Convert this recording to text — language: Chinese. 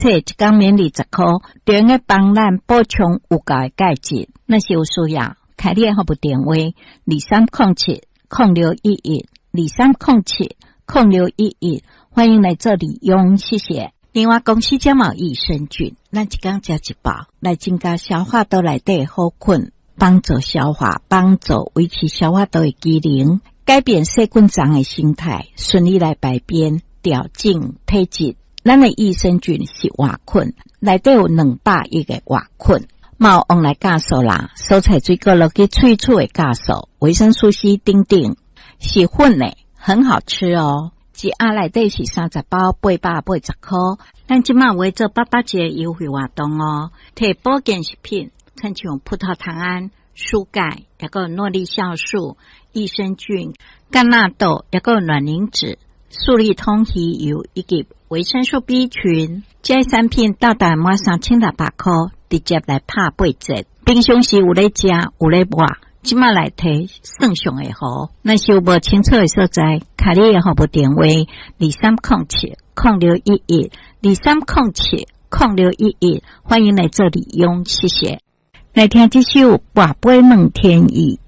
摕一工免20块，就用个帮咱补充有够的钙质。若是有需要，开你的服务电话2307-0611，2307-0611，欢迎来这里用，谢谢。另外，公司感冒益生菌，咱一工食一包，来增加消化道内底好菌，帮助消化，帮助维持消化道的机能，改变细菌脏的形态，顺利来排便，调整体质。咱的益生菌是活菌，内底有200亿个活菌，有用来酵素啦，蔬菜水果落去萃取的酵素，维生素 C 等等，是粉的，很好吃哦。一盒内底是30包，880块。咱即马为做881节优惠活动哦，摕保健食品，亲像葡萄糖胺、舒钙，也个诺丽酵素、益生菌、甘纳豆，也个卵磷脂、素利通鱼油以及维生素 B 群，这产品到达满3600块，直接来拍8折。平常时有咧食，有咧买。即马来提算上会好，若是有无清楚的所在，开你的服务电话2307-0611，2307-0611，欢迎来这里用，谢谢。来听这首《跋杯问天意》。